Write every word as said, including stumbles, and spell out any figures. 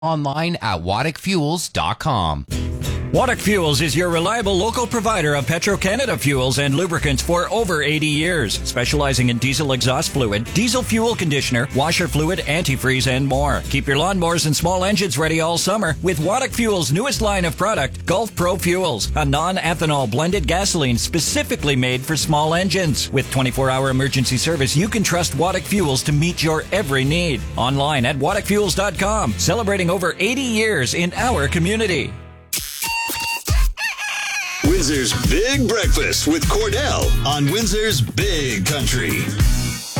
Online at waddick fuels dot com. Waddick Fuels is your reliable local provider of Petro-Canada fuels and lubricants for over eighty years, specializing in diesel exhaust fluid, diesel fuel conditioner, washer fluid, antifreeze, and more. Keep your lawnmowers and small engines ready all summer with Waddick Fuels' newest line of product, Gulf Pro Fuels, a non-ethanol blended gasoline specifically made for small engines. With twenty-four hour emergency service, you can trust Waddick Fuels to meet your every need. Online at waddick fuels dot com, celebrating over eighty years in our community. Windsor's Big Breakfast with Cordell on Windsor's Big Country.